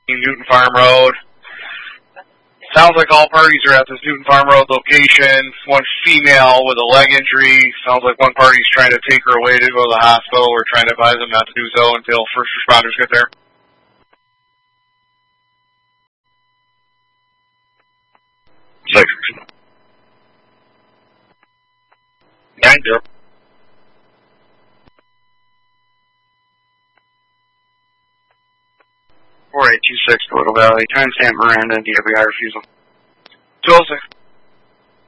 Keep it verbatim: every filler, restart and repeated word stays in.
Newton Farm Road. Sounds like all parties are at this Newton Farm Road location. One female with a leg injury. Sounds like one party's trying to take her away to go to the hospital. We're trying to advise them not to do so until first responders get there. Six. Nine zero. four eight two six, Little Valley. Timestamp Miranda and D W I refusal. two oh six.